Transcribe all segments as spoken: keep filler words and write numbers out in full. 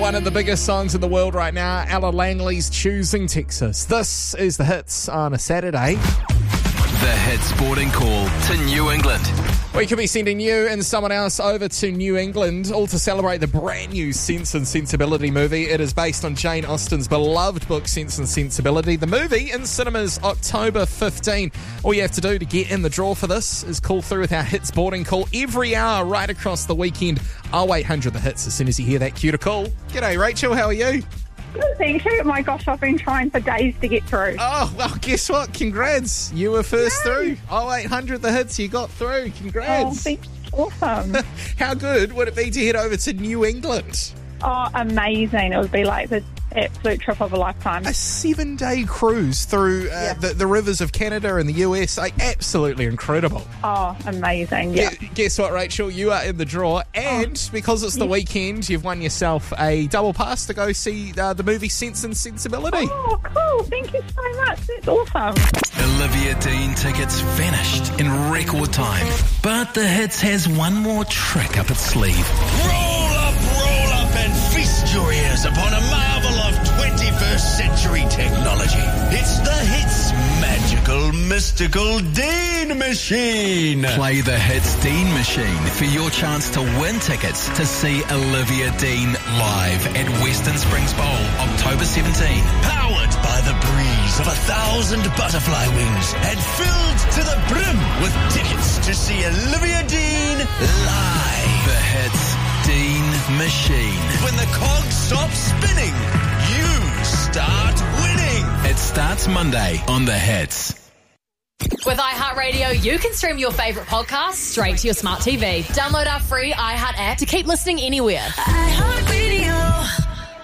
One of the biggest songs in the world right now, Ella Langley's Choosing Texas. This is the Hits on a Saturday. The Hits Boarding Call to New England. We could be sending you and someone else over to New England, all to celebrate the brand new Sense and Sensibility movie. It is based on Jane Austen's beloved book, Sense and Sensibility. The movie in cinemas October fifteenth. All you have to do to get in the draw for this is call through with our Hits Boarding Call every hour right across the weekend. oh eight hundred the hits as soon as you hear that cue to call. G'day, Rachel. How are you? Good, thank you. My gosh, I've been trying for days to get through. Oh, well, guess what? Congrats. You were first Yay. through. oh eight hundred the hits, you got through. Congrats. Oh, thanks. Awesome. How good would it be to head over to New England? Oh, amazing. It would be like the absolute trip of a lifetime. A seven-day cruise through uh, Yeah. the, the rivers of Canada and the U S. Like, absolutely incredible. Oh, amazing. Yeah. Gu- Guess what, Rachel? You are in the draw. And Oh. because it's the weekend, you've won yourself a double pass to go see uh, the movie Sense and Sensibility. Oh, cool. Thank you so much. That's awesome. Olivia Dean tickets vanished in record time. But the Hits has one more trick up its sleeve. Roll up, roll up and feast your ears upon a marvel of twenty-first century technology. It's the Hits magical, mystical Dean Machine. Play the Hits Dean Machine for your chance to win tickets to see Olivia Dean live at Western Springs Bowl, October seventeenth. Powered by the breeze of a thousand butterfly wings and filled to the brim with tickets to see Olivia Dean live. The Hits Dean Machine. When the cogs stop spinning, you start winning. It starts Monday on The Hits. With iHeartRadio, you can stream your favourite podcasts straight to your smart T V. Download our free iHeart app to keep listening anywhere. iHeartRadio.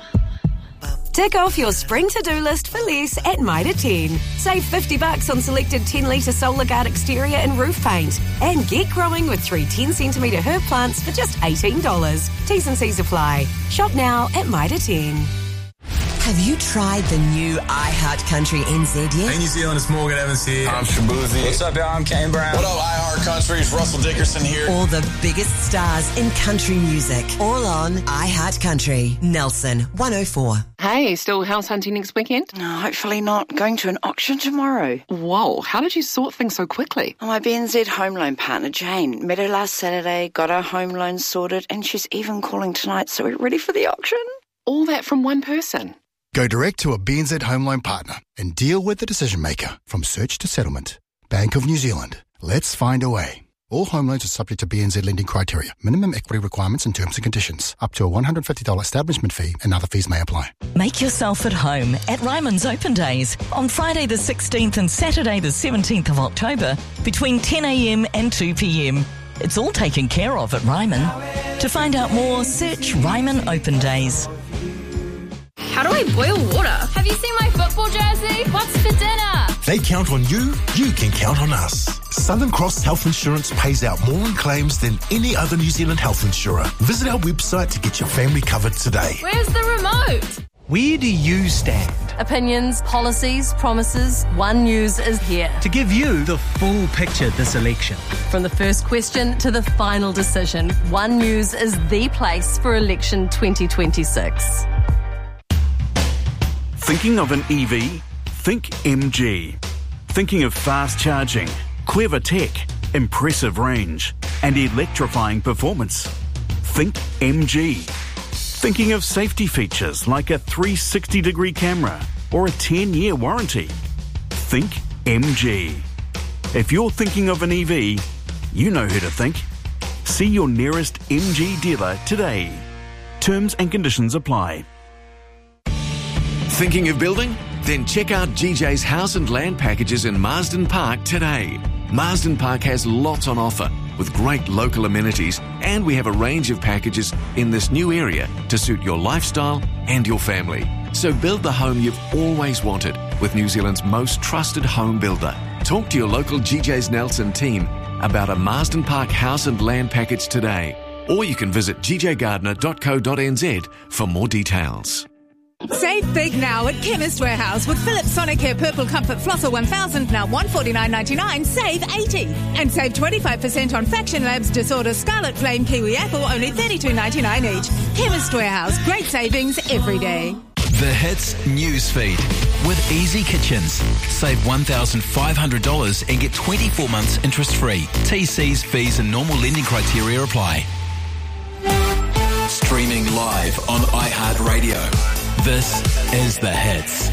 Tick off your spring to-do list for less at Mitre ten. Save fifty bucks on selected ten litre Solar Guard exterior and roof paint. And get growing with three ten centimetre herb plants for just eighteen dollars. T's and C's apply. Shop now at Mitre ten. Have you tried the new iHeart Country N Z yet? Hey, New Zealand, it's Morgan Evans here. I'm Shabuzi. What's up, y'all? I'm Kane Brown. What up, iHeart Country? It's Russell Dickerson here. All the biggest stars in country music. All on iHeart Country. Nelson, one oh four. Hey, still house hunting next weekend? No, hopefully not. Going to an auction tomorrow. Whoa, how did you sort things so quickly? My B N Z home loan partner, Jane, met her last Saturday, got our home loan sorted, and she's even calling tonight, so we're ready for the auction. All that from one person? Go direct to a B N Z home loan partner and deal with the decision maker from search to settlement. Bank of New Zealand. Let's find a way. All home loans are subject to B N Z lending criteria. Minimum equity requirements and terms and conditions. Up to a one hundred fifty dollars establishment fee and other fees may apply. Make yourself at home at Ryman's Open Days on Friday the sixteenth and Saturday the seventeenth of October between ten a.m. and two p.m. It's all taken care of at Ryman. To find out more, search Ryman Open Days. How do I boil water? Have you seen my football jersey? What's for dinner? They count on you, you can count on us. Southern Cross Health Insurance pays out more in claims than any other New Zealand health insurer. Visit our website to get your family covered today. Where's the remote? Where do you stand? Opinions, policies, promises. One News is here to give you the full picture this election. From the first question to the final decision, One News is the place for election twenty twenty-six. Thinking of an E V? Think M G. Thinking of fast charging, clever tech, impressive range, and electrifying performance? Think M G. Thinking of safety features like a three sixty degree camera or a ten year warranty? Think M G. If you're thinking of an E V, you know who to think. See your nearest M G dealer today. Terms and conditions apply. Thinking of building? Then check out G J's House and Land packages in Marsden Park today. Marsden Park has lots on offer with great local amenities, and we have a range of packages in this new area to suit your lifestyle and your family. So build the home you've always wanted with New Zealand's most trusted home builder. Talk to your local G J's Nelson team about a Marsden Park House and Land package today, or you can visit g j gardner dot co dot n z for more details. Save big now at Chemist Warehouse with Philips Sonicare Purple Comfort Flosser one thousand, now one hundred forty-nine dollars ninety-nine, save eighty dollars. And save twenty-five percent on Faction Labs Disorder Scarlet Flame Kiwi Apple, only thirty-two dollars ninety-nine each. Chemist Warehouse, great savings every day. The Hits Newsfeed with Easy Kitchens. Save one thousand five hundred dollars and get twenty-four months interest-free. T Cs, fees and normal lending criteria apply. Streaming live on iHeartRadio. This is The Hits.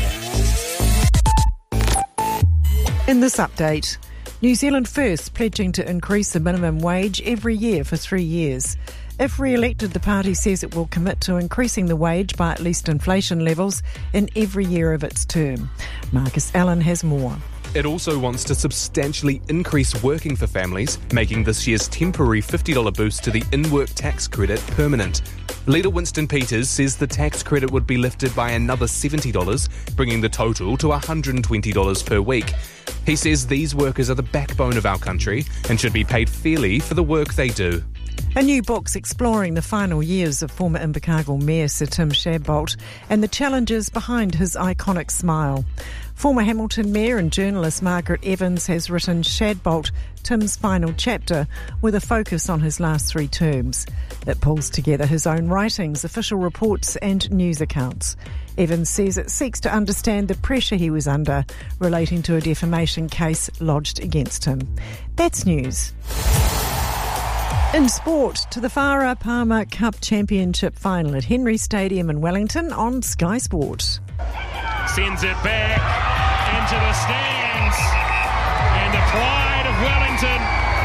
In this update, New Zealand First pledging to increase the minimum wage every year for three years. If re-elected, the party says it will commit to increasing the wage by at least inflation levels in every year of its term. Marcus Allen has more. It also wants to substantially increase working for families, making this year's temporary fifty dollars boost to the in-work tax credit permanent. Leader Winston Peters says the tax credit would be lifted by another seventy dollars, bringing the total to one hundred twenty dollars per week. He says these workers are the backbone of our country and should be paid fairly for the work they do. A new book's exploring the final years of former Invercargill Mayor Sir Tim Shadbolt and the challenges behind his iconic smile. Former Hamilton Mayor and journalist Margaret Evans has written Shadbolt, Tim's Final Chapter, with a focus on his last three terms. It pulls together his own writings, official reports and news accounts. Evans says it seeks to understand the pressure he was under relating to a defamation case lodged against him. That's news. In sport, to the Farah Palmer Cup Championship final at Henry Stadium in Wellington on Sky Sport. Sends it back into the stands, and the pride of Wellington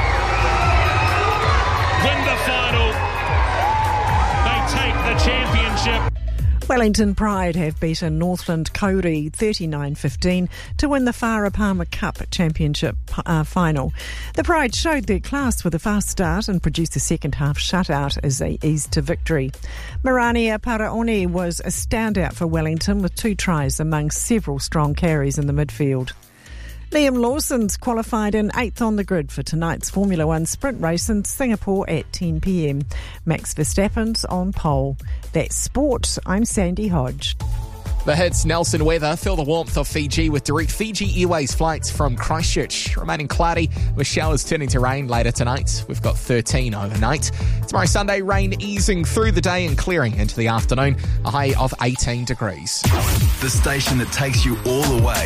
win the final. They take the championship. Wellington Pride have beaten Northland Cody thirty-nine fifteen to win the Farah Palmer Cup Championship uh, final. The Pride showed their class with a fast start and produced a second half shutout as they eased to victory. Marania Paraone was a standout for Wellington with two tries among several strong carries in the midfield. Liam Lawson's qualified in eighth on the grid for tonight's Formula One sprint race in Singapore at ten p.m. Max Verstappen's on pole. That's sport. I'm Sandy Hodge. The Hits Nelson weather. Feel the warmth of Fiji with direct Fiji Airways flights from Christchurch. Remaining cloudy with showers turning to rain later tonight. We've got thirteen overnight. Tomorrow Sunday, rain easing through the day and clearing into the afternoon. A high of eighteen degrees. The station that takes you all the way